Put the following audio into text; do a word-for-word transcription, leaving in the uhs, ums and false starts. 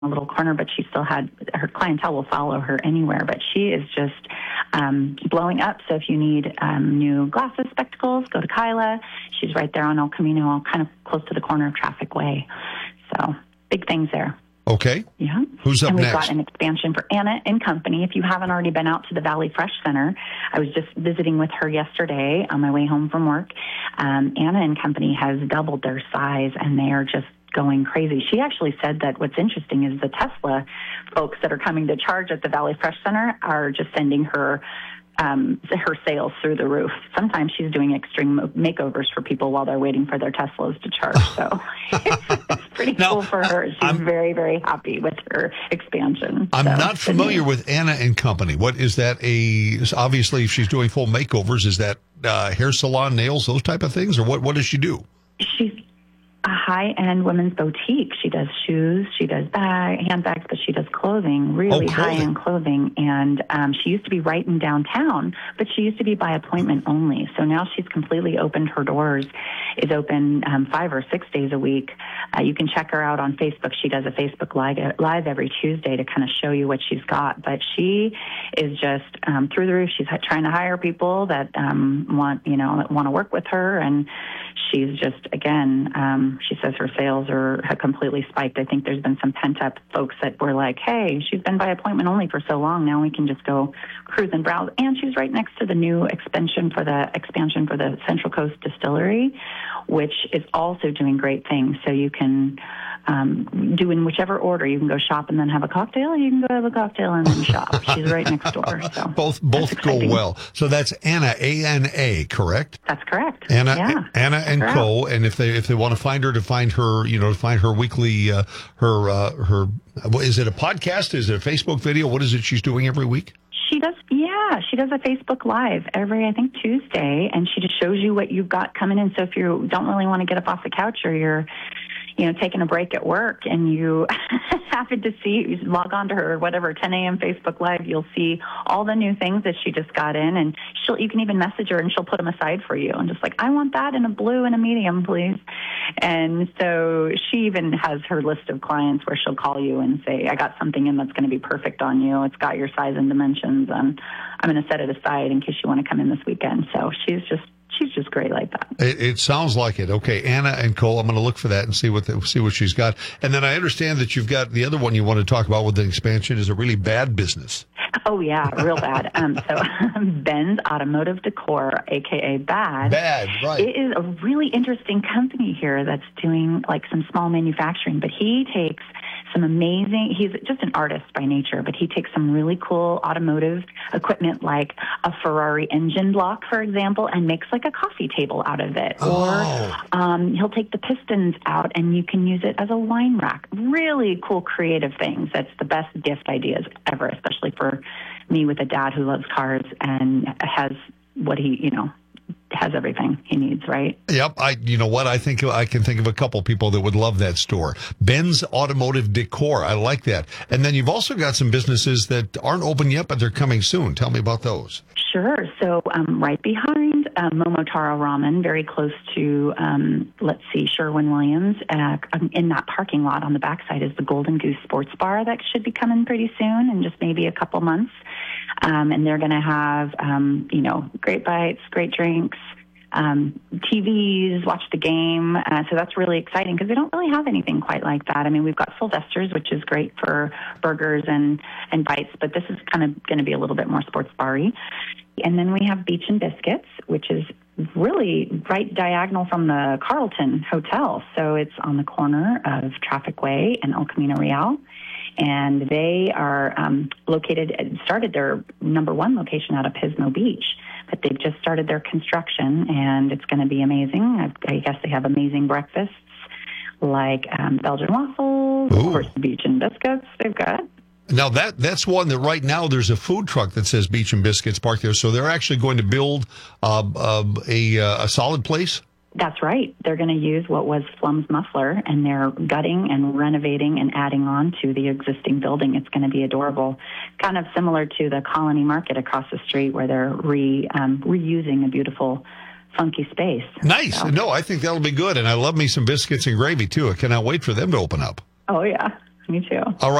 a little corner, but she still had, her clientele will follow her anywhere, but she is just um, blowing up. So if you need um, new glasses, spectacles, go to Kyla. She's right there on El Camino, kind of close to the corner of Traffic Way. So big things there. Okay. Yeah. Who's up and we've next? got an expansion for Anna and Company. If you haven't already been out to the Valley Fresh Center, I was just visiting with her yesterday on my way home from work. Um, Anna and Company has doubled their size, and they are just going crazy. She actually said that what's interesting is the Tesla folks that are coming to charge at the Valley Fresh Center are just sending her Um, her sales through the roof. Sometimes she's doing extreme makeovers for people while they're waiting for their Teslas to charge. So it's pretty now, cool for her. She's I'm, very, very happy with her expansion. I'm so, not familiar with Anna and Company. What is that? A obviously, if she's doing full makeovers, is that uh, hair salon, nails, those type of things, or what? What does she do? She's a high-end women's boutique. She does shoes, she does bag, handbags, but she does clothing, really oh, clothing. high-end clothing. And um, she used to be right in downtown, but she used to be by appointment only. So now she's completely opened her doors, is open um, five or six days a week. Uh, you can check her out on Facebook. She does a Facebook live, live every Tuesday to kind of show you what she's got. But she is just um, through the roof. She's trying to hire people that um, want, you know, want to work with her, and she's just, again, um, she says her sales are have completely spiked. I think there's been some pent-up folks that were like, hey, she's been by appointment only for so long. Now we can just go cruise and browse. And she's right next to the new expansion for the expansion for the Central Coast Distillery, which is also doing great things. So you can um, do in whichever order. You can go shop and then have a cocktail. You can go have a cocktail and then shop. She's right next door. So both both go well. So that's Anna, A N A, correct? That's correct. Anna, yeah. Anna and Co. And if they if they want to find her, to find her, you know, to find her weekly, uh, her uh, her, is it a podcast? Is it a Facebook video? What is it she's doing every week? She does, yeah, she does a Facebook Live every, I think, Tuesday, and she just shows you what you've got coming in. So if you don't really want to get up off the couch, or you're, you know, taking a break at work and you happen to see, you log on to her, whatever, ten a.m. Facebook Live, you'll see all the new things that she just got in, and she'll, you can even message her and she'll put them aside for you and just like, I want that in a blue and a medium, please. And so she even has her list of clients where she'll call you and say, I got something in that's going to be perfect on you. It's got your size and dimensions, and I'm going to set it aside in case you want to come in this weekend. So she's just, she's just great like that. It, it sounds like it. Okay, Anna and Cole. I'm going to look for that and see what the, see what she's got. And then I understand that you've got the other one you want to talk about with the expansion is a really bad business. Oh yeah, real bad. Um, so Ben's Automotive Decor, aka Bad. Bad, right? It is a really interesting company here that's doing like some small manufacturing, but he takes some amazing, he's just an artist by nature, but he takes some really cool automotive equipment like a Ferrari engine block, for example, and makes like a coffee table out of it. Oh. Or um, he'll take the pistons out and you can use it as a wine rack. Really cool creative things. That's the best gift ideas ever, especially for me with a dad who loves cars and has what he, you know, has everything he needs, right? Yep. I, you know what? I think I can think of a couple people that would love that store. Ben's Automotive Decor. I like that. And then you've also got some businesses that aren't open yet, but they're coming soon. Tell me about those. Sure. So um, right behind um, Momotaro Ramen, very close to, um, let's see, Sherwin-Williams, uh, in that parking lot on the backside is the Golden Goose Sports Bar that should be coming pretty soon, in just maybe a couple months. Um, and they're going to have, um, you know, great bites, great drinks, um, T Vs, watch the game. Uh, so that's really exciting because they don't really have anything quite like that. I mean, we've got Sylvester's, which is great for burgers and, and bites, but this is kind of going to be a little bit more sports bar-y. And then we have Beach and Biscuits, which is really right diagonal from the Carlton Hotel. So it's on the corner of Traffic Way and El Camino Real. And they are um, located, started their number one location out of Pismo Beach, but they've just started their construction, and it's going to be amazing. I, I guess they have amazing breakfasts like um, Belgian waffles, Ooh. Of course, Beach and Biscuits they've got. Now, that that's one that right now there's a food truck that says Beach and Biscuits parked there, so they're actually going to build uh, uh, a, uh, a solid place? That's right. They're going to use what was Flum's Muffler, and they're gutting and renovating and adding on to the existing building. It's going to be adorable, kind of similar to the Colony Market across the street where they're re um, reusing a beautiful, funky space. Nice. So. No, I think that'll be good, and I love me some biscuits and gravy, too. I cannot wait for them to open up. Oh, yeah. Me too. All right.